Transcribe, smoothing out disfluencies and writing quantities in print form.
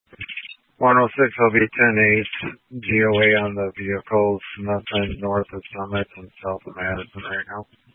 106 will be 10-8. GOA on the vehicles. Nothing north of Summit and south of Madison right now.